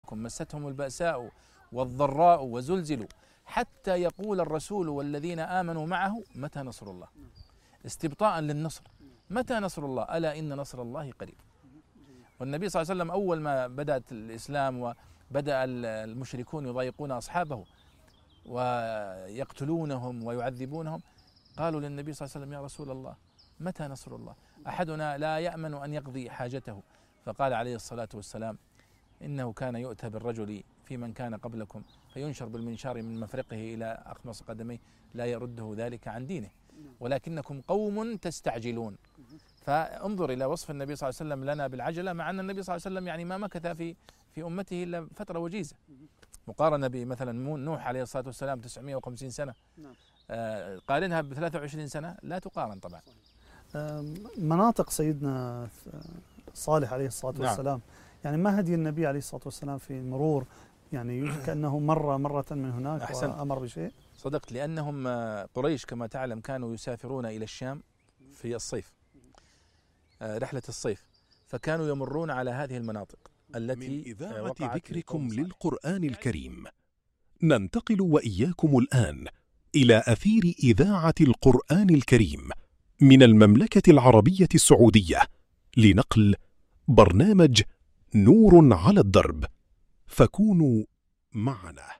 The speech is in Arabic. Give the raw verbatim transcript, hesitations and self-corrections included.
جاءتهم مستهم البأساء والضراء وزلزلوا حتى يقول الرسول والذين آمنوا معه متى نصر الله، استبطاء للنصر. متى نصر الله؟ ألا إن نصر الله قريب. والنبي صلى الله عليه وسلم أول ما بدأت الإسلام وبدأ المشركون يضايقون أصحابه ويقتلونهم ويعذبونهم، قالوا للنبي صلى الله عليه وسلم يا رسول الله متى نصر الله؟ أحدنا لا يأمن أن يقضي حاجته. فقال عليه الصلاة والسلام إنه كان يؤتى بالرجل في من كان قبلكم فينشر بالمنشار من مفرقه إلى أخمص قدميه لا يرده ذلك عن دينه ولكنكم قوم تستعجلون. فانظر إلى وصف النبي صلى الله عليه وسلم لنا بالعجلة، مع أن النبي صلى الله عليه وسلم يعني ما مكث في في أمته إلا فترة وجيزة، مقارنة بمثلا نوح عليه الصلاة والسلام تسعمائة وخمسين سنة، آه قارنها ب ثلاثة وعشرين سنة لا تقارن طبعا. مناطق سيدنا صالح عليه الصلاة والسلام، نعم. يعني ما هدي النبي عليه الصلاة والسلام في المرور؟ يعني كأنه مر مرة من هناك أحسن. وأمر بشيء. صدقت، لأنهم قريش كما تعلم كانوا يسافرون إلى الشام في الصيف، رحلة الصيف، فكانوا يمرون على هذه المناطق التي من إذاعة ذكركم للقرآن الكريم. ننتقل وإياكم الآن إلى أثير إذاعة القرآن الكريم من المملكة العربية السعودية لنقل برنامج نور على الدرب، فكونوا معنا.